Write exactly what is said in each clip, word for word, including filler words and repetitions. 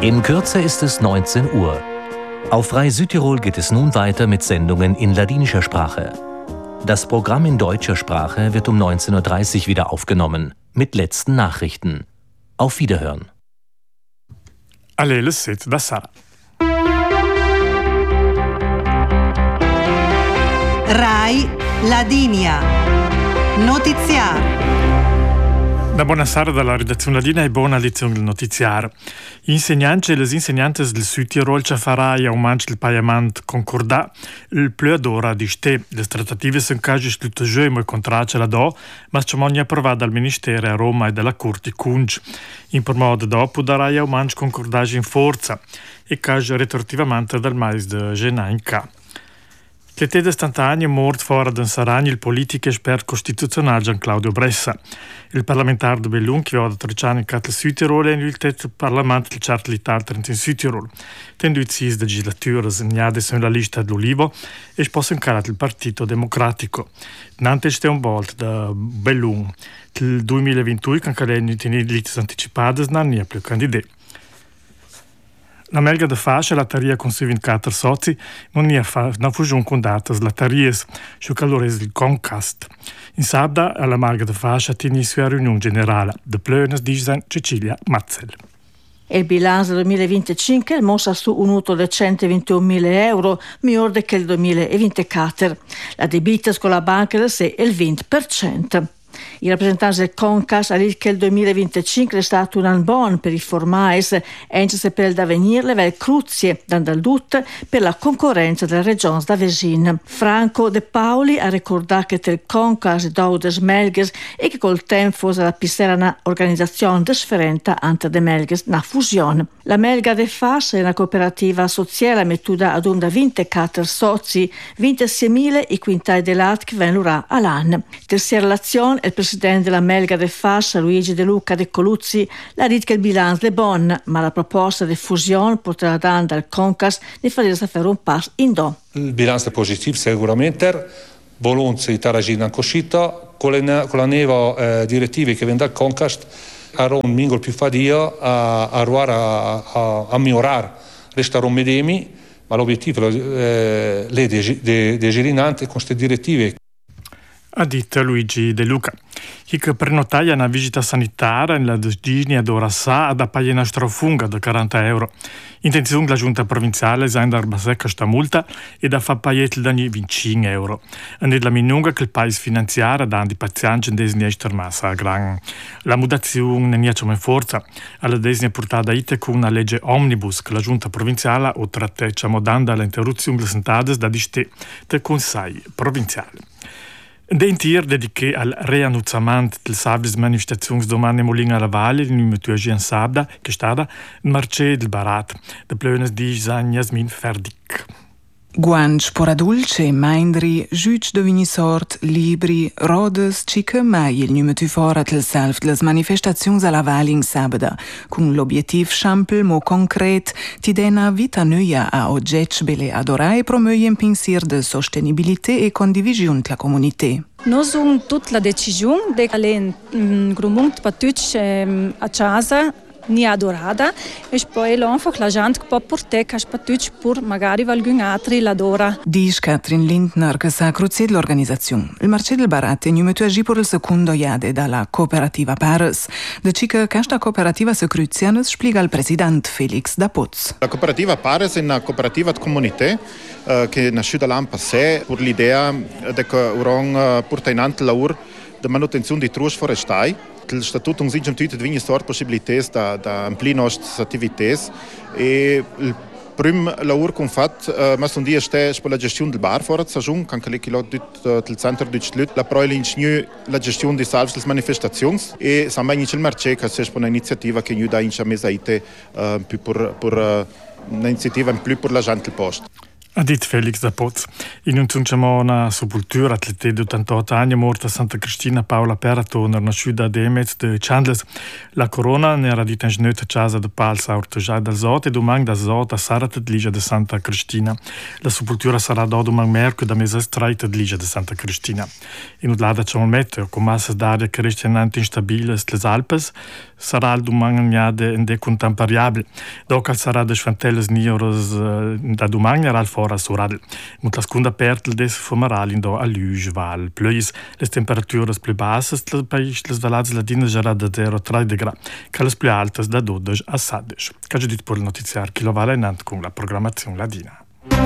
In Kürze ist es neunzehn Uhr. Auf Frei Südtirol geht es nun weiter mit Sendungen in ladinischer Sprache. Das Programm in deutscher Sprache wird um neunzehn Uhr dreißig wieder aufgenommen, mit letzten Nachrichten. Auf Wiederhören. Alle le set da Sara. Rai Ladinia. Notiziario. Da buonasera dalla redazione ladina e buona lezione del notiziario. Gli insegnanti e le insegnanti del Sud Tirol ci faranno un manch del pagament concordà il più d'ora di ste. Le trattative sono casi tutte giù e contracce la do, ma ci sono approvate dal Ministero a Roma e dalla Corte Cunge. In per modo dopo darà un manch concordage in forza e casi retroattivamente dal mais de Gena in K. Le tede stantanie mort fora d'un saragno il politico espert costituzionale Gian Claudio Bressa. Il parlamentare de Bellun che aveva tredici anni in Südtirol e il tetto parlamento del Chart l'Italia in Südtirol. Tenduit sis legislature segnate sulla lista dell'Ulivo e sposa incarato il Partito Democratico. Nante ste un volt da Bellun. Il duemilaventidue con calendri tenere listas anticipate non ne ha più candidati. La melga de fascia la taria con sui ventiquattro soci non ne fa non fugiun con datas la tarias su calores il Concast. In sabda alla melga de fascia tieni sua riunione generale de Plönes di Cecilia Mazzel. Il bilancio del duemilaventicinque mostra su un utile di centoventunomila euro, migliore che il duemilaventiquattro. La debita con la banca del sé è il venti per cento. Il rappresentante del Concas ha detto che il duemilaventicinque è stato un anno buono per i formais, anche per il d'avenir le vere cruzie, dando lutte per la concorrenza delle regioni da vicino. Franco De Paoli ha ricordato che il Concas è dato des melges e che col tempo fosse la pissera una organizzazione differente ante de melges na fusione. La melga de Fas è una cooperativa sociale mettuta ad un da ventiquattro soci, ventiseimila i quintali di latte che vengono all'anno. Terza relazione, il presidente della Melga de Fas, Luigi De Luca De Coluzzi, ha detto che il bilancio è buono, ma la proposta di fusione potrà dare dal Concas di fare fare un passo in do. Il bilancio è positivo sicuramente, Bologna è taragina uscita, con la nuova eh, direttiva che viene dal Concas avrà un mingol più fadio a, a, a, a, a migliorare, restare medemi, ma l'obiettivo è eh, degerinante con queste direttive. Ha detto Luigi De Luca. Chi che prenotaglia una visita sanitaria nella Disney ad Orassà ad appagare una strafunga da quaranta euro. Intenzione la giunta provinciale è andare a secca sta multa e da far pagare da venticinque euro. E nella minunga che il paese finanziario dà di pazienza in Disney è massa a gran. La mutazione non è come forza. Alla Disney è portata a ite con una legge omnibus che la giunta provinciale o tratteccia modando all'interruzione delle sentate da diste del consiglio provinciale. Den tir dediché al reannuzzamento del sabis manifestazioni domani Molina alla Valle, in metuagi in sabda, che è stata il marché del barat, de plönes di Jasmin Ferdic. Guanci por adulce, maindri, giuc dovini sort, libri, rodes, ciche mai il numetu forat il salv les manifestazions alla Valle in sabda, con l'obiettiv schampel mo concret, ti dena vita nuia a oggetch bele adorai e promuoie un pensier de sostenibilité e condivisione la comunité. Noi abbiamo tutta la decisione di aller un grumont patuc a casa ni adorada e poi l'enfant la gente può portare che patuc per magari qualcun altro l'adora. Dice Katrin Lindner che sa cruzier l'organizzazione. Il marché del barat è numetu agi per il secondo iade dalla cooperativa Paris. De cică questa cooperativa se cruzianes spiega il presidente Felix Dapuz. La cooperativa Paris è una cooperativa di comunità uh, che è nasciuta l'anno passato per l'idea che urong uh, porta in ante lavoro di manutenzione di truos forestali. Il statuto non esige tutte le sorte possibilità da, da ampliare le nostre attività e il primo lavoro che fatto uh, ma sono dia è per la gestione del bar fora stagione anche lì che il centro di Schlut la proile in la gestione di salve delle manifestazioni e sembra il marché che è un'iniziativa che noi da in mesaite uh, più per, per uh, un'iniziativa in più per la gente del posto. Ha detto Felix Dapuz. In un tunciamo una sepoltura atlete di ottantotto anni morta Santa Cristina Paola Peratoner, nasciuta ad Emez de Chandles. La corona ne era dita in genöta casa de Palsa ortejai dal Zot e domani da Zot a Sarat de Ligia de Santa Cristina. La sepoltura sarà da domani mercoledì da mesa streita de Ligia de Santa Cristina. In un lada c'è un meteo con masse d'aria cristianante instabile les Alpes, sarà il domani in de contemporabile. Dopo sarà de sventelles nioras da domani era al fora su radio. Mut la seconda pertel des fumarali do a luge val. Plus le temperaturas più basse del paese les valats ladines sarà da zero virgola tre gradi, che les più altas da dodici a sedici. Che già dit per il notiziar che lo vale in con la programmazione ladina.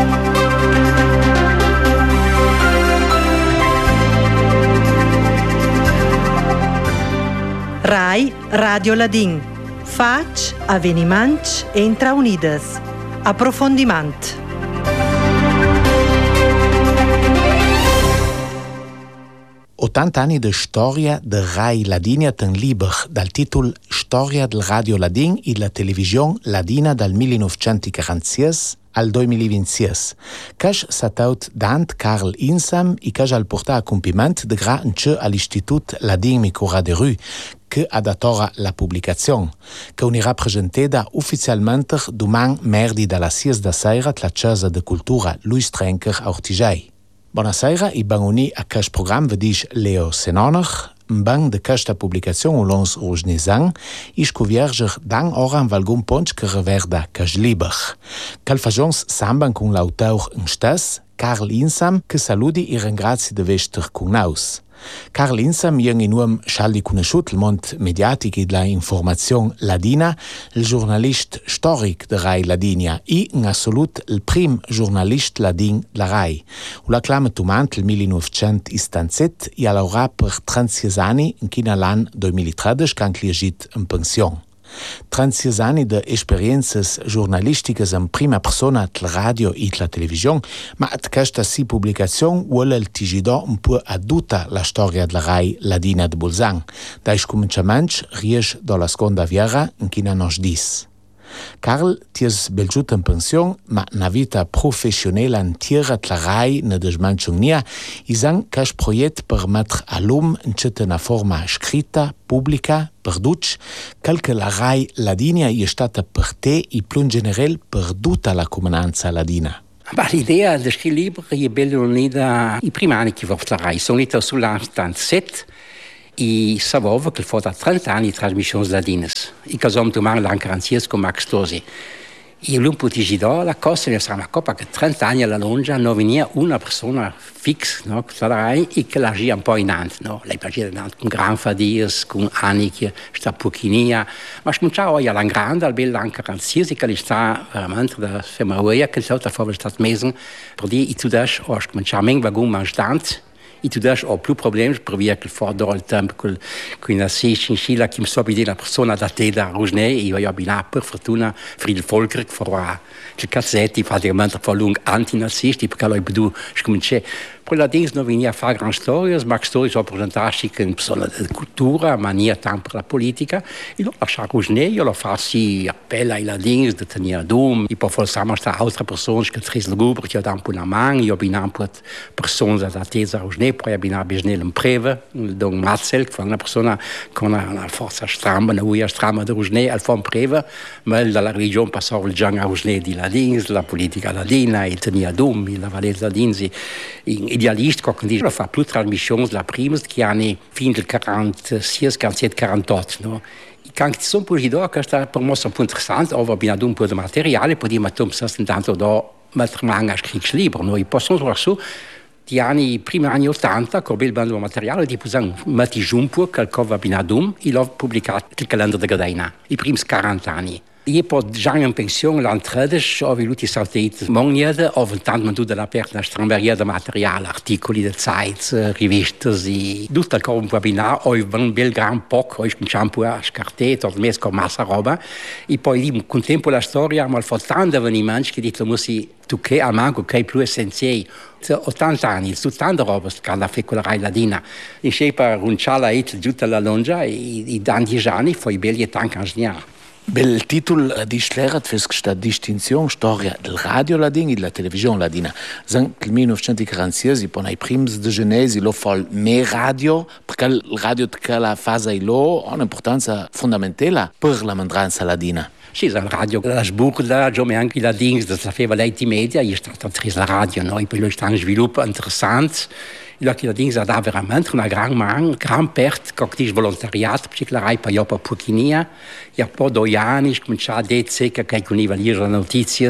Rai Radio Ladin. Fac, avveniments entra unides. Approfondiment. ottanta anni di storia de Rai Ladinia ten liber dal titolo Storia del Radio Ladin e la televisione ladina dal millenovecentoquarantasei al duemilaventisei. Cash sataut dant Karl Insam e cash al porta a compiment de gra înce all'Istitut Ladin Micura de Rue, che adatora la pubblicazione, che unirà presentata ufficialmente domani merdi dalla sies da sera la Casa de Cultura Luis Trenker a Ortigiai. Buonasera e benvenuti a questo programma, vedis Leo Senoner, un banc de questa pubblicazione l'ons rosnesan, e scovierger dan ora en valgun ponch che reverda cas liber. Cal fagions samban con l'auteur en stes, Karl Insam, che saludi e ringrazi de vester con naus. Karl Insam è in uomo scialdi conosciuto il mondo mediatico e della informazione ladina, il giornalista storico de Rai Ladinia e in assoluto il primo giornalista ladin della Rai. La clama tumant il millenovecentosettantasette e ha lavorato per trentasei anni in china l'anno duemilatredici che ha cliegit in pensione. trentasei anni di esperienze giornalistiche in prima persona tra radio e la televisione, ma a questa si pubblicazione vuole il tigidò un po' a tutta la storia della Rai Ladina di Bolzan, dai scominciamenti riesce dalla seconda viera in china nos dis. Karl ties belgiut in pensione, ma na vita professionella intera la Rai ne desmanciunia, isan cash proiect per mettere a l'um in una forma scritta, pubblica, perduc, quel che la Rai Ladinia è stata per te e più in generale per tutta la comunanza ladina. Ma l'idea di scrivere libri è bella unita i primi anni che ho fatto la Rai. Sono venuto sull'anno settantasette e sapevo che ho fatto trenta anni di trasmissioni ladine. E che sono domani l'anno quarantasei con Max Tosi. E l'un po' di la cosa è una coppa che trenta anni alla longa non veniva una persona fissa, no, sulla Rai e che l'agia un po' in Nantes, no? Lei l'agia in Nantes con gran fadirs, con anni che sta pochinia, ma scominciava oggi alla grande, al bel anno quarantasei, che lei sta veramente da fermaria, che è stata stata mesa, per dire, e tu das, ho scominciato a me con mangiante, e tu das ho più problemi per via che fordò il tempo con una session in Scila che mi so bene la persona da te da Rosne e io abbinato per fortuna Friedel Volker che farà il cassetti praticamente per lungo antinazisti perché lui bedu scominciare poi la dings non veniva a fare grandi storie Max Stories ho presentato che in persona della cultura ma non tanto per la politica e lo lasciavo Rosne io lo faccio appello ai ladins di tenere dom e poi forse sta altre persone che tris lugubre che ho dato un po' una mano io abbinato persone da te da Rosne poi abbinato bisnel in preve don Marcel che è una persona con una, una forza stramba una uia stramba di Rosne al fond preve ma dalla regione passava il giang a Rosne di ladins la politica ladina e tenere dom la valenza ladins idealista, come dice, lo fa più trasmissioni la prima che anni fin del quarantasei, quarantasette, quarantotto, no? E quando sono poi lì, che sta per me un po' interessante, ho abbinato un po' di materiale, poi di mettere intanto da mettere a scrivere libro, no? E possono trovare su di anni, primi anni ottanta, con il bando materiale, di posare metti giù un po' che ho abbinato e l'ho pubblicato il calendar di Gadaina, i primi quaranta anni. Io poi già in pensione l'anno tredici ho avuto i saltati mondiali, ho avuto man tutta la perna stramberia di materiale, articoli di Zeit, riviste e tutto il corpo abbinato, ho un bel gran po', ho cominciato un po' a scartare, ho messo con massa roba e poi lì con tempo la storia ho fatto tanti avvenimenti che dico mussi toccare al manco che è più essenziale. ottanta anni, su tante robe che ha fatto la Rai Ladina. E c'è per un ciala e tutta la longa e da dieci anni poi belli tanti anni. Bel titolo di schlerat questa distinzione storia del radio ladin e della televisione ladina. Nel millenovecentoquarantasei, poi nei primi di genesi, lo fa me radio, perché il radio di quella fase lo ha un'importanza fondamentale per la mandranza ladina. Sì, la radio, la sburda, già anche la dings, das faceva lei di media, è stata la radio, no? E poi lo sta in sviluppo interessante. la Ladins ha dato veramente una gran man, gran perte, che dice volontariato, perché la Rai poi per Puchinia, e un po' due anni, cominciava a dire che che univa lì le notizie,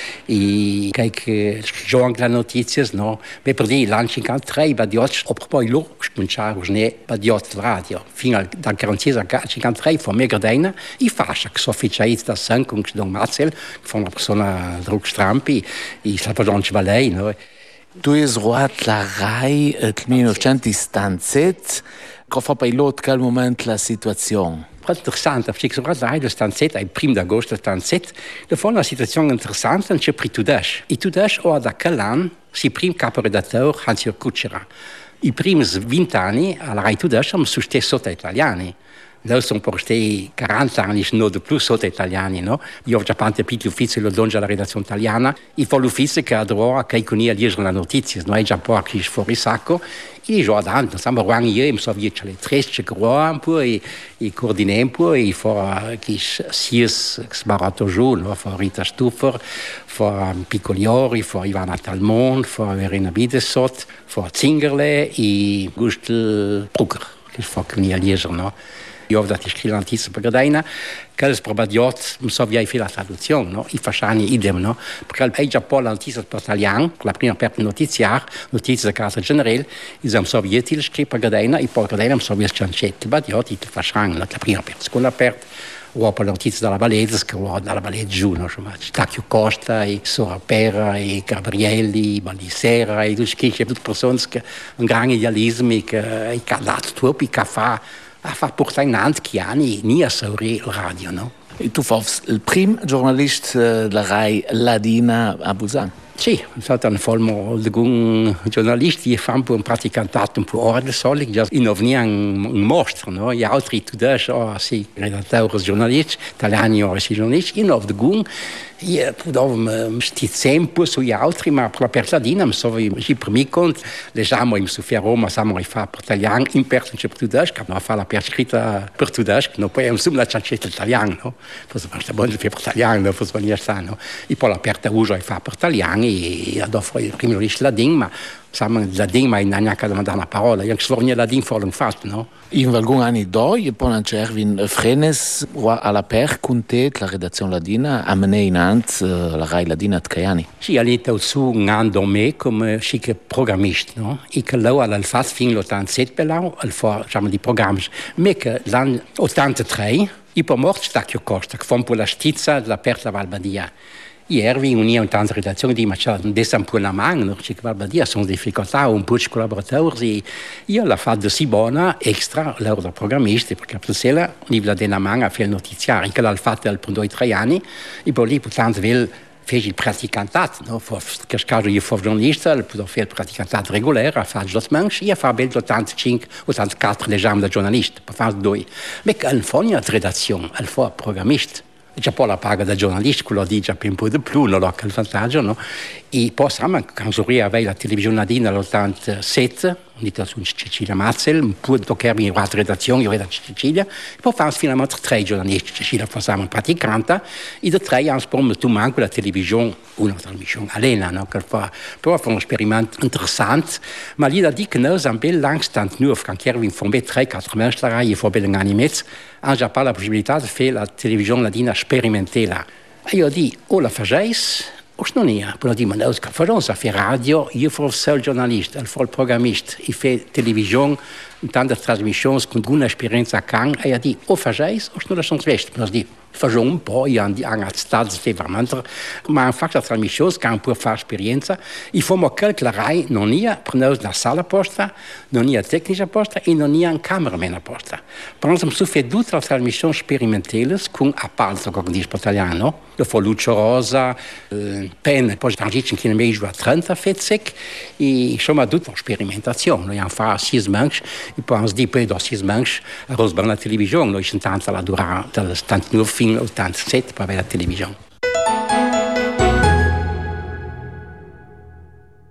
e che giorni le notizie, no? Ma per dire, l'anno cinquantatré, per di oggi, poi loro cominciava a usare per di oggi radio, fino al quarantasei al cinquantatré, fu mega dena, e fascia che sono ufficiali da Sankt und Don Marcel, che fu una persona druck strampi, e Salvador Civalei, no? Tu hai ruat la Rai nel millenovecentosettantasette, che fa per l'autre quel momento la situazione? Interessante, perché soprattutto la Rai del settantasette, il primo agosto del settantasette, da fu una situazione interessante, non c'è per Tudesh. E Tudesh ha da quell'anno, si primo caporedattore Hans-Jörg Kutscherer. I primi venti anni alla Rai Tudesh hanno sostenuto sotto italiani. Noi sono portati quaranta anni, non di più sotto italiani, no? Io ho già fatto l'ufficio lo donge alla redazione italiana, e fa l'ufficio che adoro a che conia legge le notizie, noi già pochi fuori sacco, e io ho dato, insomma, quando io mi sono visto le tre, che croa un po', e e coordinare un po', e fa che si sbarato giù, no? Fa Rita Stuffer, fa Piccoliori, fa Ivana Talmont, fa Verena Bidesot, fa Zingerle e Gustl Brugger, che fa conia legge, no? Io ho dato scritto l'antizio per Gradena, che è probabile non so via la traduzione, no? I fasciani idem, no? Perché è già poi l'antizio per italiano, la prima aperta notiziaria, notizie di carattere generale, i siamo sovieti il scritto per Gradena, e poi Gradena sono sovieti sciancetti, ma io ti fasciani, la prima aperta, seconda aperta, ho per l'antizio dalla Valese, che ho dalla Valese giù, no? Tacchio Costa, e Sora Pera, e Gabrielli, Baldissera, e tutte le persone che un grande idealismo, che ha dato tutto, e che fa a far portare in avanti anni nie a sauri il radio, no? E tu fai il primo giornalista della Rai Ladina a Busan? Sì, è stato un folmo alcuni giornalisti che fanno un praticantato un po' orde soli, già in ovnia un mostro, no? Gli altri tutti sono sì, redattori giornalisti, italiani o giornalisti, in ovdgun io potevo stare un po' sugli altri, ma per la persona mi sono per me conto, leggiamo in Sofia Roma, siamo rifà per italiano, in persona per tutti, che non fa la perscritta per tutti, non poi insomma la ciancetta italiano, no? Forse basta buono per italiano, forse non sta, no? E poi la perta uso fa per italiano, e dopo il primo rischio la ding, ma siamo la ding, ma in anni che non dà una parola, io sforno la ding fuori un fatto, no? In alcuni anni dopo, e poi c'è Erwin Frenes, alla per con te, la redazione ladina, a menare in ant la Rai Ladina tre anni. Sì, all'interno su un anno me come chique programmista, no? E che loro hanno fatto fino all'ottantasette per loro, al fa, diciamo, di programmi, ma che l'anno ottantatré, e poi morto Stacchio Costa, che fa un po' la stizza dell'aperta Valbadia. E Erwin unia in tante redazioni di ma c'è un po' una mano, perché Valbadia sono difficoltà, un po' di collaboratori, e io l'ho fatto si buona, extra, loro da programmisti, perché per sera, livello della mano, a fare il notiziario, che l'ho fatto per due o tre anni, e poi lì, per tanto, fece il praticantato, no? Che caso io fui giornalista, potevo fare il praticantato regolare, a fare le manche, e a fare bel ottantacinque ottantaquattro l'esame da giornalista, per fare due. Ma che non fa una redazione, non fa programmista. C'è poi la paga da giornalista, quello dice un po' di più, non ho quel vantaggio, no? E poi, insomma, quando avevo la televisione ladina nell'ottantasette, unita su Cecilia Mazzel, un po' di toccarmi in una redazione, io ero da Cecilia, e poi fanno finalmente tre giornalisti, Cecilia facciamo praticante, e da tre anni poi tu manco la televisione, una trasmissione allena, no? Che fa, però fa un esperimento interessante, ma lì da dico che noi siamo ben langstand nu, quando Erwin formé tre quattro mesi, e fa ben un anno e mezzo, hanno già pas la possibilità di fare la televisione ladina sperimentale. E io dico, o la faceis, o non è. Poi dico, ma noi facciamo a fare radio, io sono il solo giornalista, il solo programmista, io faccio televisione, tante trasmissioni con una esperienza a can, e io dico, o faceis, o non la sono svesti. Poi dico, facciamo un po', io hanno stato veramente, ma in fatto la trasmissione, che un po' fare esperienza, e facciamo che la Rai non è, per noi una sala apposta, non è tecnica apposta, e non è un cameraman apposta. Per noi abbiamo fatto tutte le trasmissioni sperimentali, con appalto, come dice per italiano, lo fa Lucio Rosa, eh, Pen, poi transizione che ne meglio a trenta fetzek, e insomma tutta la sperimentazione, noi abbiamo fatto sei manche, e poi abbiamo detto, poi da sei manche, a Rosberg la televisione, noi siamo tanti alla durata dal settantanove fino all'ottantasette per avere la televisione.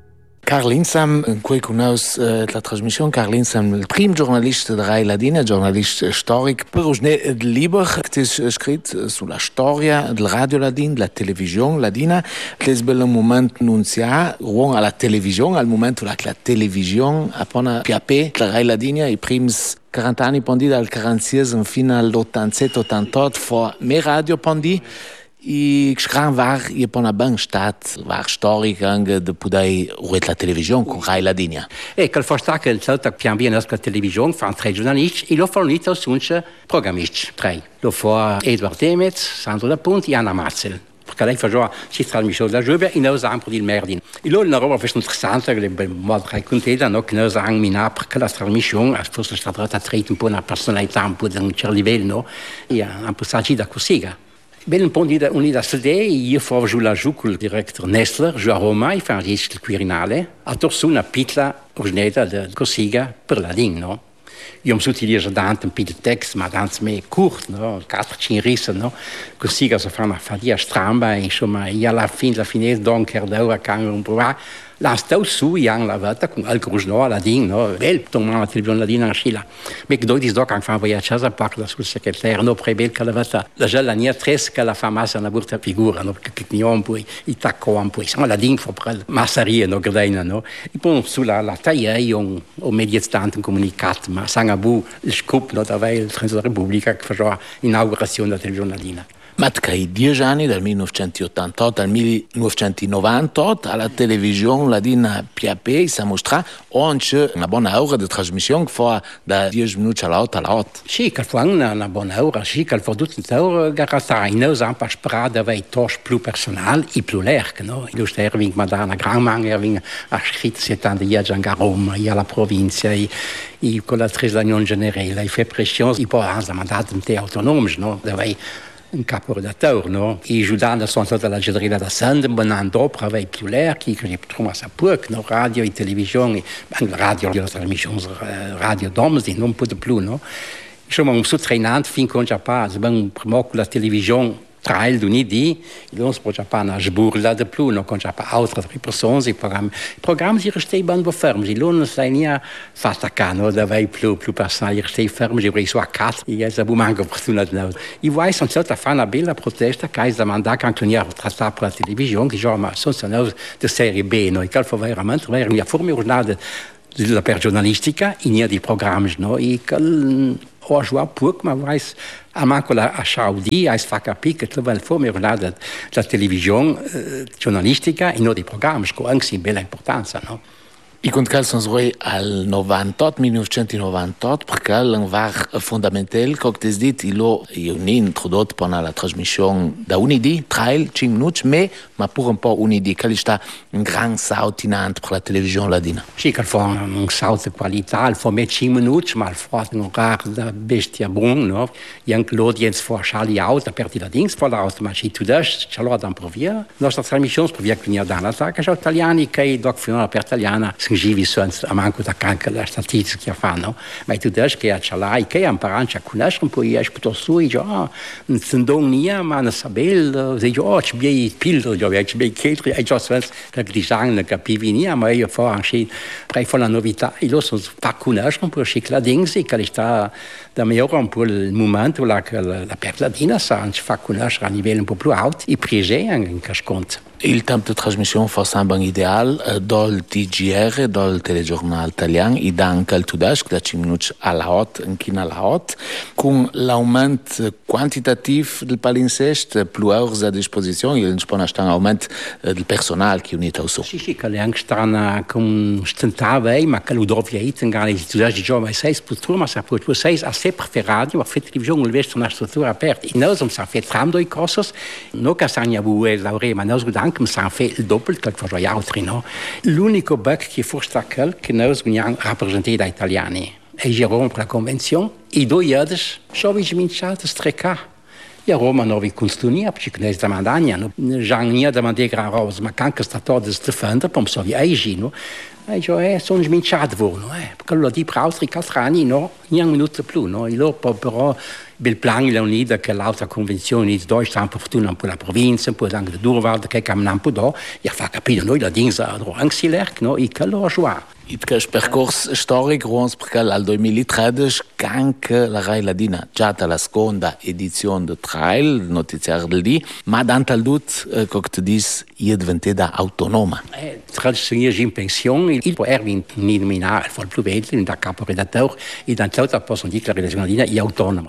Carl Insam, qui conosce uh, la trasmissione, Carl Insam, il primo giornalista della Rai Ladina, giornalista storico, per usne del libro che è scritto sulla storia del Radio Ladin, della televisione ladina, che è un momento annunziato, ruang alla televisione, al momento che la televisione appena piapé, la Rai Ladina, i primi quaranta anni pondi dal quarantasei fino all'ottantasette ottantotto, fu me radio pondi, I schran war je pona bang stat war storic anche de pudai uet la television con Rai Ladinia. E che fa sta che il salta pian bien la television fan tre giornalisti e lo fa unito sunce programmisti tre. Lo fa Edward Demetz, Sandro da Punt e Anna Marzel. Perché lei faceva si trasmissione da Giubia e noi siamo di Merdin. E loro una roba festa interessante che le molto contenta no che noi siamo mina perché la trasmissione forse è stata trattata un po' una personalità un po' di un certo livello e un po' sagita così. Ben un po' di un'idea sedè, io favo giù la giù con il direttore Nestler, giù a Roma, e fa un rischio del Quirinale, a torso una piccola originata di Corsica per la Ding, no? Io mi sono utilizzato tanto un po' di testo, ma tanto me corto, no? quattro cinque risse, no? Corsica si fa una fatica stramba, e insomma, io alla fine, alla fine, donker d'ora, kan un provare, la sto su, io la volta, con il corso la Ding, no? Bel, tomando la televisione la Ding in Scilla. Ma che doi doc anche fanno voyage a parla sul segretario, no? Prebel che la volta, la già la nia tres che la fa massa una brutta figura, no? Perché non poi, i tacco un po', insomma, la Ding fa per massaria, no? Gradina, no? E poi sulla la taglia, io ho mediato un comunicato, ma sanno bu il scoop, no? Dove il Presidente della Repubblica che faceva l'inaugurazione della televisione ladina. Ma che dieci anni, dal millenovecentottantotto al millenovecentonovantotto, alla televisione ladina Piapé si mostra anche una buona ora di trasmissione che fa da dieci minuti all'otto all'otto. Sì, che fa una, una buona ora, sì, che fa tutto l'ora garantita. E noi siamo per sperare di tos più personale e più largo, no? E giusto Erwin Madana, gran man, Erwin ha scritto settanta anni a Roma, e alla provincia, e, e con la Tresagnon generale, e fa pressione, e poi hanno mandato un te autonomo, no? Dove un caporedattore, no? E giudando sono stata la generazione da Sande, un anno dopo avevo più largo, che ho trovato a Purk, no? Radio e televisione, radio, la trasmissione radio d'Oms, non può più, no? Insomma, un sottrainante fin con Giappone, se ben un primo con la televisione, tra il lunedì, non si può Giappone sburla di più, no? Con Giappone altre persone, i programmi, i programmi si restano ben fermi, non si è fatta a no? Dove più, più persone restano fermi, si preso a quattro, e si è manco opportunità di nuovo. I vuoi sono stati a fare una bella protesta, che è da mandare anche un anno trattata per la televisione, che dice, ma sono stati di serie B, no? E che fa veramente, una forma giornale della per giornalistica, in di programmi, no? E che ho giocato poco, ma vuoi a manco la a Saudi, a fa capire che la forma giornale della televisione eh, giornalistica e non di programmi, che anche si bella importanza, no? I controlli sono stati al novantotto, millenovecentonovantotto, perché var fondamentale, come ti dici, io non introdotto per la trasmissione da un'idea, trail, cinque minuti, ma, ma pure un po' un'idea, che è un gran salto in avanti per la televisione ladina. Sì, che fa un salto di qualità, il fa me cinque minuti, ma il fa un raro da bestia buon, no? E anche l'audience fa Charlie out, aperti da dings, fa l'auto, ma ci tu dash, ce l'ho da provare. La nostra trasmissione si provare qui da un'altra, che sono italiani, che doc fino alla per italiana, givi sono a manco da canca la statistica che fanno, ma tu dici che c'è là, che imparano a conoscere un po' e esco su e dico, ah, non si dona ma non sa bene, dico, oh, c'è bei pildo, c'è bei chiedri, e già sono che dicono, non capivi niente, ma io fa anche, poi fa la novità, e loro sono fa conoscere un po' che la dingsi, che sta da migliore un po' il momento là che la perladina sa, ci fa conoscere a livello un po' più alto, e prese anche in casconto. Il tempo di trasmissione fa sempre ideale, dal T G R, dal telegiornale italiano, e anche il Tudesc, da cinque minuti alla otto, anche alla otto, con l'aumento quantitativo del palinsesto, più ore a disposizione, e non c'è un aumento del personale che è unito al suo. Sì, sì, che le anche stanno con stentave, ma che lo dovrebbe essere, il Tudesc dice, ma sei struttura, ma sei tu sei a sempre per radio, ma per televisione, il resto è una struttura aperta. E noi siamo stati tramando i cose, non che siamo avuti laurea, ma noi siamo anche mi fa il doppio che faccio gli altri, no? L'unico bug che forse è quel che noi abbiamo rappresentato da italiani. E Jerome per la convenzione, e due anni, so vi cominciato a streccare. E a Roma non vi constunia, perché non è da mandagna, no? Jean non è da mandare gran rosa, ma anche sta toda di difendere, come so vi agi, no? E io, eh, sono sminciato voi, no? Eh, perché lo di per altri quattro anni, no? Non un minuto più, no? E loro però, il plan è unito che l'altra convenzione di Deutschland per fortuna per la provincia, per anche la Durvalde, che camminano un po' e fa capire noi la dinsa, anche l'erc, no? E che lo gioia. Il percorso storico, perché nel duemilatredici anche la Rai Ladina già la seconda edizione del Trail, il notiziario del dì, ma dante al dut, eh, come tu dici, è diventata autonoma. Eh, tradizionalmente in pensione, il può ervi in nominare, il più venti, da capo redattore, e da tutto possono dire che la relazione Ladina è autonoma.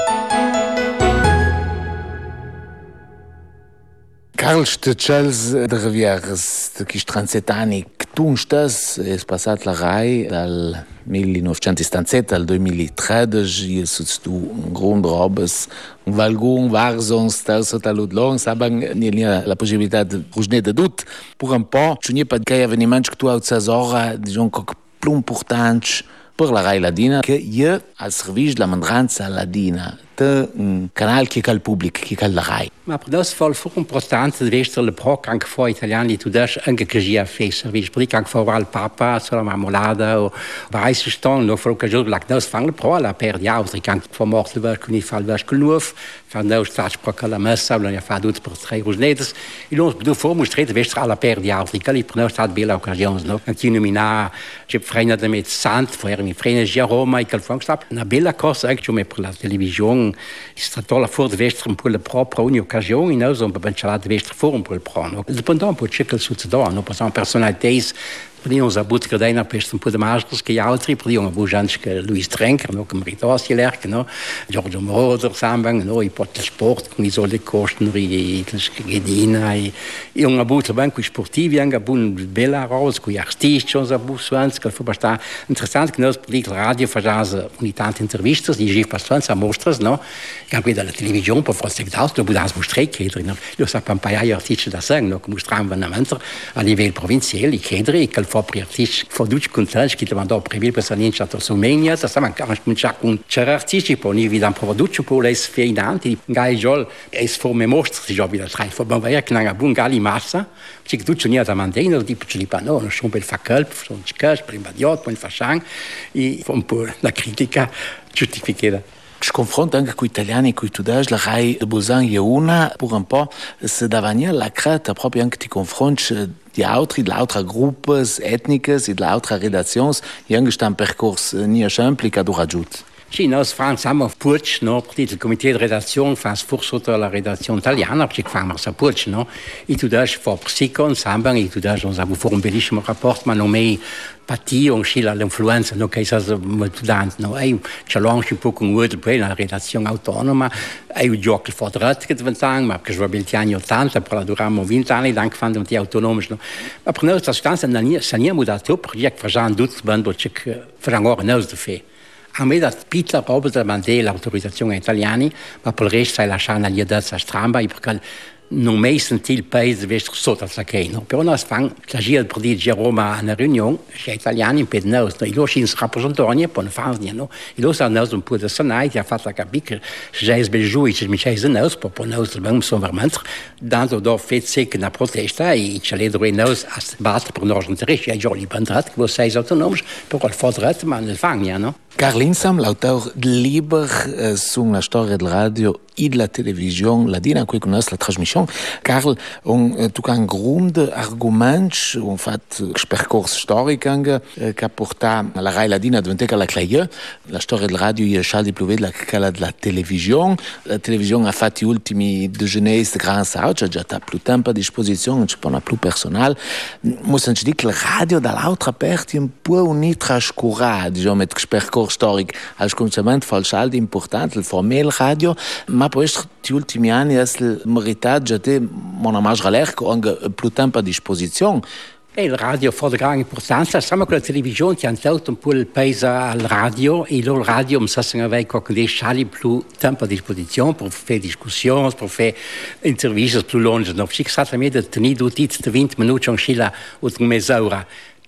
Carl Stöckels de Rivieres, de quis trentasette anni, che tu stas, è passato la Rai dal millenovecentosettantasette al duemilatredici, e sono stato un grande robes, un valgun, varsons, terzo talut long, saben, non ha la possibilità di rugner de tutto, per un po', ci non è pas che avvenimenti che tu hai ora, diciamo, che più importanti per la Rai Ladina, che io, al servizio della mandranza ladina, un canale che è il pubblico, che è la Rai. Ma per noi è molto importante di essere il pro anche fuori italiani, tu dici anche che ci ha fatto servizio, perché anche fuori il Papa, sulla marmolada, o vai si stanno, non fa occasione, la noi fanno il pro, la per gli altri, che anche fuori morto il verco, non fa il verco nuovo, fa noi stati per la messa, non ha fatto tutto per tre rusnetes, e noi dobbiamo fare mostrare di essere alla per gli altri, che per noi è stata bella occasione, no? Anche nominare, c'è frena da me santo, fuori mi frena già Roma, e che fa una bella cosa anche per la televisione. È stata la fuori di essere un po' la propria ogni occasione, noi siamo per pensare di essere fuori un po' il pro. Dipende un po' di ciò che succede, no? Per esempio, personalità, per noi abbiamo avuto che una un po' di masters che gli altri, per noi abbiamo avuto anche Luis Trenker, no? Che meritasse l'erc, no? Giorgio Moroder, Sambang, no? I porti sport, con i soldi costano, i Ghedina, e abbiamo avuto anche i sportivi, anche una bella rosa, con gli artisti, abbiamo avuto, che fu abbastanza interessante, che noi per la radio facciamo ogni tante interviste, di Gif Pastanza, mostras, no? E anche dalla televisione, per forza che d'altro, dobbiamo mostrare, credere, no? Io sapevo un paio di artisti da sé, no? Che mostravano veramente a livello provinciale, credere, che fa per artisti, fa tutti contenti, che devono prevere per salire in Slovenia, da siamo anche cominciare con c'era artisti, poi noi vediamo proprio tutti, poi lei si fa in anti, gai giol, e si forme mostre, si già tre, fa ben vedere che non ha buon gali massa, perché tutti non hanno mandato, tipo ce li fanno, non sono per fare colpo, sono ci cash, per imbadiot, per il fasciang, e fa un po' la critica giustificata. Si confronta anche con gli italiani, con i tedeschi, la Rai di Busan è una, per un po', se davanti alla creta, proprio anche ti confronti di altri, di altre gruppi etniche e di altre redazioni, e anche sta un percorso non semplice che ha raggiunto. Sì, noi fanno sempre Purci, no? Il comité di redazione fa forse sotto la redazione italiana, perché fanno a Purci, no? E tu dici, fa psico, insieme, e tu dici, non abbiamo un bellissimo rapporto, ma non è patio, un scilla l'influenza, no? Che è molto tanto, no? E ci allonge un po' con voi, poi la redazione autonoma, e il gioco il fodrat che diventa, ma perché sono gli anni ottanta, poi la duramo venti anni, anche fanno di autonomi, no? Ma per noi questa stanza non è mudata, perché facciamo tutti, perché facciamo ora noi di fare. A me da pizza proprio da mandare l'autorizzazione agli italiani, ma per il resto sai lasciare la lietezza stramba, perché non mai sentì il paese di essere sotto il sacchino. Però noi fanno, la gira per dire a Roma a una riunione, gli italiani per noi, e loro ci rappresentano, e poi non fanno niente. E loro sanno un po' di sanai, ti ha fatto capire che se c'è il belgiu, se c'è il noi, poi noi sono veramente, tanto da fare che una protesta, e ci all'edere noi a battere per i nostri interessi, e già li bandrat, che voi sei autonomi, però il fodrat, ma non fanno niente, no? Carl Insam, l'autore del libro eh, sulla storia della radio e della televisione ladina, qui con noi la trasmissione. Carl, on, eh, tu hai un grande argomento, un fatto, un percorso storico anche, eh, che ha portato la Rai Ladina a diventare la Claye. La storia della radio è scelta di più vedere che quella della televisione. La televisione ha fatto gli ultimi dejeuners di grande sauce, già ha più tempo a disposizione, non c'è più personale. Ma se dire che la radio dall'altra parte è un po' unitrascurata, diciamo, met percorso storico. Al cominciamento fa il saldo importante, il formale radio, ma poi negli ultimi anni è meritato già te una maggiore lerco anche più tempo a disposizione. E il radio fa di grande importanza, siamo con la televisione che hanno dato un po' il paese al radio, e loro radio mi sa che aveva qualche sciali più tempo a disposizione per fare discussioni, per fare interviste più lunghe. No? Perché esattamente tenere tutti venti minuti un scilla o una mezz'ora.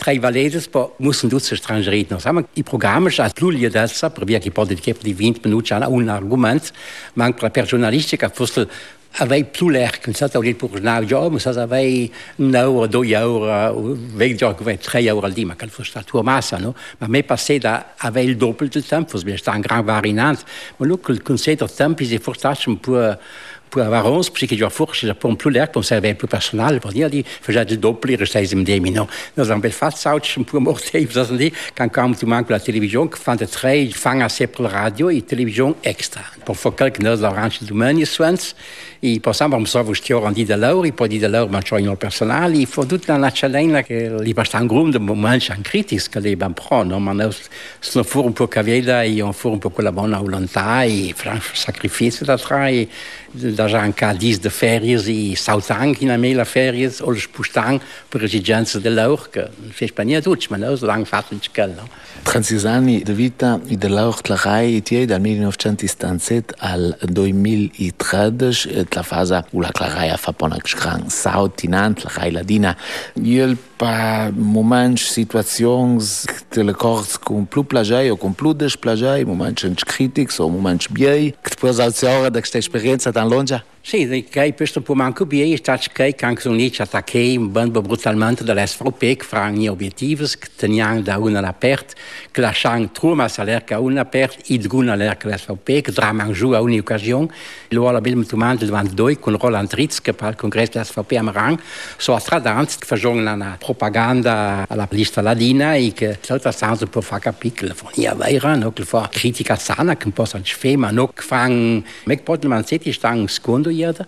Drei valedes, poi mussten tutti stranieri. No? I programmi già più adesso, per via che poi di venti minuti hanno un argomento, ma anche per giornalisti che fosse avei più lerk, non stato lì per un giorno, ma stato avei un euro, due euro, venti giorni, tre euro al di, ma che fosse stata massa, no? Ma a me passé da avei il doppio del tempo, perché sta un gran variante, ma lui il consiglio del tempo si forse un po' pour avoir onze, parce que je forse je prends plus l'air pour servir plus personnel, pour dire die faisait le doppel restait im demi no. Nous avons bel fat sauch un peu mortel, ça se dit quand quand tu manques la télévision, que font de très fang à sepel radio et télévision extra. Pour faire quelques nos l'orange du menu swans, et pour ça on sauve ce on dit de l'heure, et pour dire de l'heure man choix non personnel, il faut toute la challenge que li basta un groupe de moments en critique que les ben prend, non man nous se for un peu caveda et on for un peu con la bonne volontà et franchement sacrifice da tra e da já um cadis de férias e saltang in a mela férias ou os pustang per esigenze dell'aur che fez pania tutti ma non lang fatto il no trentasei anni di vita de l'aur la Rai tie dal millenovecentosettantasette al duemilatredici la fase où la Rai ha fatto una gran salt inant la Rai Ladina il pa moments situacions que le corps com plus plagei ou com plus desplagei moments critics ou moments biei que depois a hora desta experiência tan longe. Sì, che questo può manco bene, è stato che anche un niente attacchi brutalmente dall'S V P che fra gli obiettivi che teniamo da una all'aperto, che lasciamo truma all'erca una aperta e druna all'erca l'S V P, che dramano giù a un'occasione. Lo alla bel momento davanti due con Roland Ritz che per il congresso dell'S V P a Marang, so attradante che facciamo una propaganda alla lista ladina e che soltanto senza può far capire che la fonia vera, no? Che fa critica sana, che un po' si fa, ma non che fanno, ma che poi il manzetti sta un secondo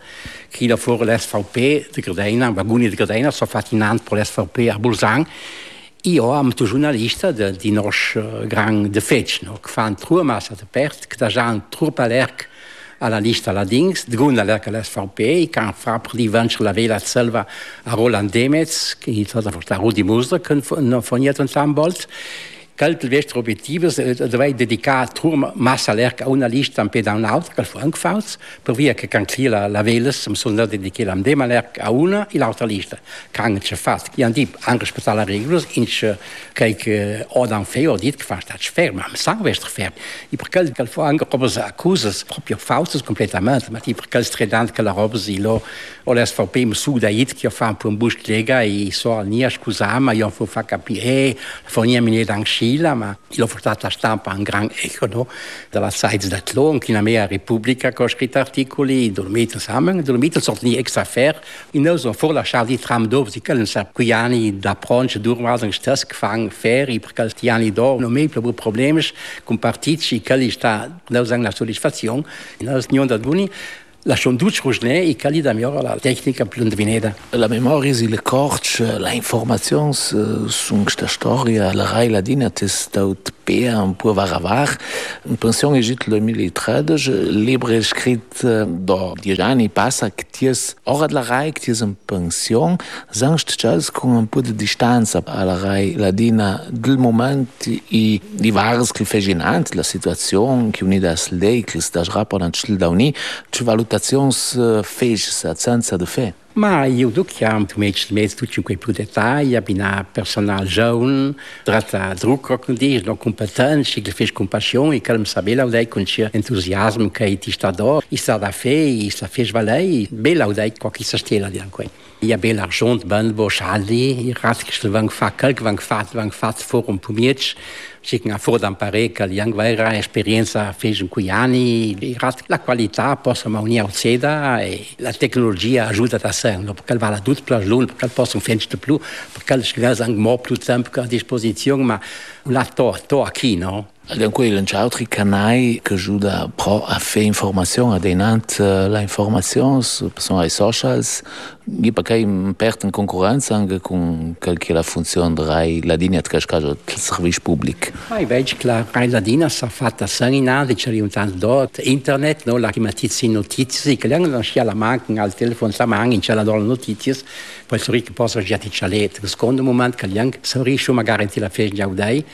che da fuori l'S V P di Gardena, vagoni di Gardena, sono fatti in anno per l'S V P a Bolzano. Io ho un giornalista di nostro gran defetto, no? Che fanno troppo massa di perte, che danno troppo all'erc alla lista ladins, di grund all'erc all'S V P, e che fa per di vincere la vela selva a Roland Demetz, che è stata a Rudi Musler, che non fa niente un sambolt. Quel vostro obiettivo deve dedicare tutta massa all'erca a una lista un po' da un'altra, che fu anche falso, per via che kan la la veles, mi sono dedicato a dem all'erca a una e l'altra lista. Kan c'è fatto. Io anche anche rispettare le regole, in che Adam Feo dit che fa sta ferma, ma sang vostro fermo. E per quel che fu anche come accuse proprio false completamente, ma per quel stridante che la roba si lo o l'S V P mi su da it che fa un po' un bush lega e so nie scusare, ma io fu fa capire, fa nie mi ne dank ma l'ho portato a stampa un gran eco no? Dalla Zeit da Tlon, che in America Repubblica che ho scritto articoli, dormito insieme, dormito sono nie extra fair. E noi sono fuori lasciati i tram dopo, si können sa quei anni da pronto, durmato stess gefangen fair, e perché questi anni dopo non mai più problemi con partiti, che lì sta, noi siamo la soddisfazione, e noi siamo da buoni. Lasciamo tutti rusne e che lì da migliore la tecnica più indovinata. La memoria si le corce, la informazione su questa storia, la Rai Ladina è stata un po' varavar. In pensione è nel duemilatredici, libro scritto da dieci anni, passa che ti è ora della Rai, che ti è in pensione, sangst con un po' di distanza alla Rai Ladina del momento e di varie che feginanti, la situazione che unita a lei, che sta rapportando da uni, ci valuta fez a senza de fé. Ma io chiamo tu metti metti tutti quei più dettagli, abbina personal giovane, tratta drucco con di, non competenze, che fez compassione, che mi sa bella udai con c'è entusiasmo che ti sta do, e sta da fé, e sta fez valei, bella udai qualche sa stella di anche. Ja bel argent ben bo Charlie, i ratkistel wang fa kalk wang fat wang fat for un pumiec, sic a for dan pare che li angvaira esperienza fez un cuiani, i rat la qualità possa ma unia occeda e la tecnologia aiuta a sé, no perché va la tut plus lun, perché posso un fenster più, perché il sgas ang mo più tempo a disposizione, ma la to to aquí, no? Dunque, c'è altri canali che aiutano a fare informazione, a dare l'informazione, sono i socials, perché perdono concorrenza anche con quella che è la funzione della Rai Ladina, che è il servizio pubblico. Ma io vedo che la Rai Ladina si è fatta sanguinare, c'è un tanto internet, no? La chiamatizia notizie, che non c'è la manca al telefono, la manca, c'è la notizie, poi so che posso già ti c'è il secondo momento che non so riesco magari a la festa già udai,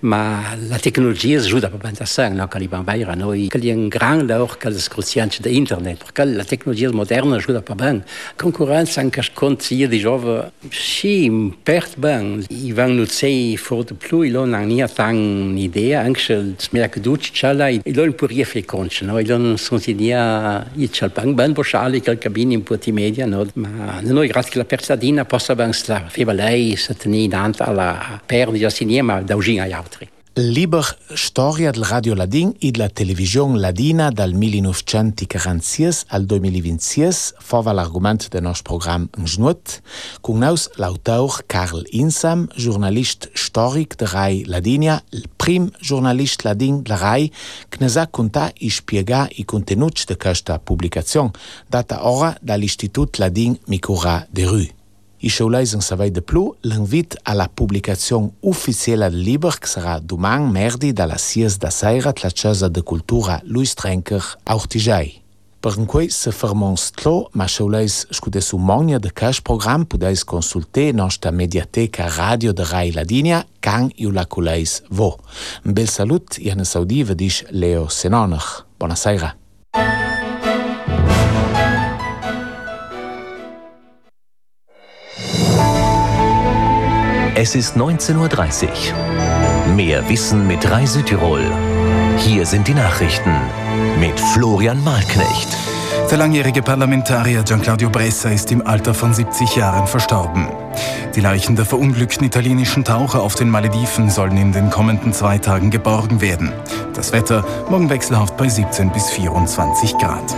ma la tecnologia ajuda abbastanza, no? Che li bambini noi che li gran loro che le scruzianti di internet, perché la tecnologia moderna ajuda per ben. Concorrenza anche conti di giovani, sì, per ben. I vanno non sei forte più, i non hanno tan idea, anche il smerk duci c'è là, i non può riefficonci, no? I non sono idea, i c'è il pan ben boschali che il cabine in puti media, no? Ma noi grazie alla persadina possa ben sta, feva lei se tenere davanti alla perdita sinia, ma da uscire agli altri. Liber Storia del Radio Ladin e della televisione ladina dal millenovecentoquarantasei al duemilaventisei fava l'argument del nostro programma in Snut, con nous l'autor Karl Insam, giornalist storic de Rai Ladinia, il prim giornalist ladin de Rai, che ne sa contar e spiega i contenuti di questa pubblicazione, data ora dall'Istitut Ladin Micura de Rue. I showleis en savei de plu l'invit alla pubblicazione ufficiale del libro che sarà domani merdi dalla sies da sera la Casa de Cultura Luis Trenker a Ortigiai. Per cui se fermons tlo, ma showleis scude su mogna de cash program pudeis consulter nostra mediateca radio de Rai Ladinia can iu la culeis vo. Un bel salut, Iana Saudi, vedis Leo Senonach. Buonasera. Es ist neunzehn Uhr dreißig. Mehr Wissen mit Rai Südtirol. Hier sind die Nachrichten mit Florian Malknecht. Der langjährige Parlamentarier Gianclaudio Bressa ist im Alter von siebzig Jahren verstorben. Die Leichen der verunglückten italienischen Taucher auf den Malediven sollen in den kommenden zwei Tagen geborgen werden. Das Wetter morgen wechselhaft bei siebzehn bis vierundzwanzig Grad.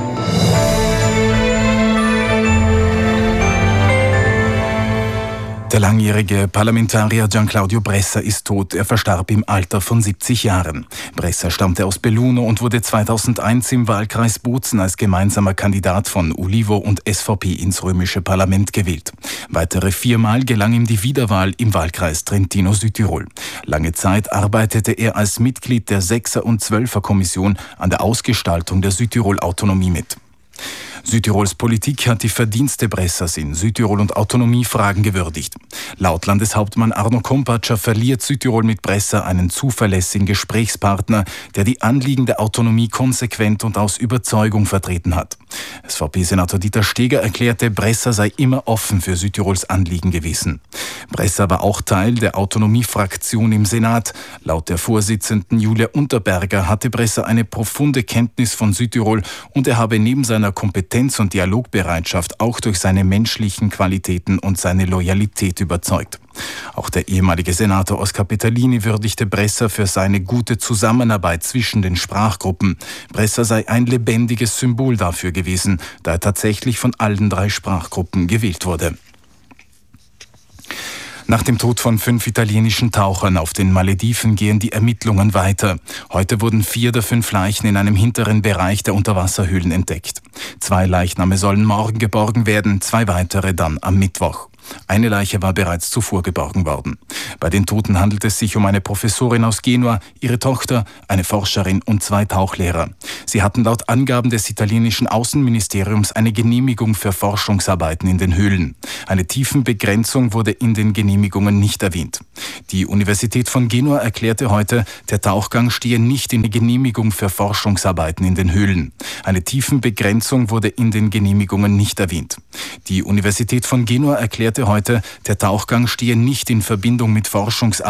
Der langjährige Parlamentarier Gianclaudio Bressa ist tot. Er verstarb im Alter von siebzig Jahren. Bressa stammte aus Belluno und wurde zweitausendeins im Wahlkreis Bozen als gemeinsamer Kandidat von Ulivo und S V P ins römische Parlament gewählt. Weitere viermal gelang ihm die Wiederwahl im Wahlkreis Trentino-Südtirol. Lange Zeit arbeitete er als Mitglied der Sechser- und Zwölfer-Kommission an der Ausgestaltung der Südtirol-Autonomie mit. Südtirols Politik hat die Verdienste Bressas in Südtirol und Autonomiefragen gewürdigt. Laut Landeshauptmann Arno Kompatscher verliert Südtirol mit Bressa einen zuverlässigen Gesprächspartner, der die Anliegen der Autonomie konsequent und aus Überzeugung vertreten hat. S V P-Senator Dieter Steger erklärte, Bressa sei immer offen für Südtirols Anliegen gewesen. Bressa war auch Teil der Autonomiefraktion im Senat. Laut der Vorsitzenden Julia Unterberger hatte Bressa eine profunde Kenntnis von Südtirol und er habe neben seiner Kompetenz und Dialogbereitschaft auch durch seine menschlichen Qualitäten und seine Loyalität überzeugt. Auch der ehemalige Senator Oscar Petalini würdigte Bressa für seine gute Zusammenarbeit zwischen den Sprachgruppen. Bressa sei ein lebendiges Symbol dafür gewesen, da er tatsächlich von allen drei Sprachgruppen gewählt wurde. Nach dem Tod von fünf italienischen Tauchern auf den Malediven gehen die Ermittlungen weiter. Heute wurden vier der fünf Leichen in einem hinteren Bereich der Unterwasserhöhlen entdeckt. Zwei Leichname sollen morgen geborgen werden, zwei weitere dann am Mittwoch. Eine Leiche war bereits zuvor geborgen worden. Bei den Toten handelt es sich um eine Professorin aus Genua, ihre Tochter, eine Forscherin und zwei Tauchlehrer. Sie hatten laut Angaben des italienischen Außenministeriums eine Genehmigung für Forschungsarbeiten in den Höhlen. Eine Tiefenbegrenzung wurde in den Genehmigungen nicht erwähnt. Die Universität von Genua erklärte heute, der Tauchgang stehe nicht in der Genehmigung für Forschungsarbeiten in den Höhlen. Eine Tiefenbegrenzung wurde in den Genehmigungen nicht erwähnt. Die Universität von Genua erklärte heute, der Tauchgang stehe nicht in Verbindung mit Forschungsarbeiten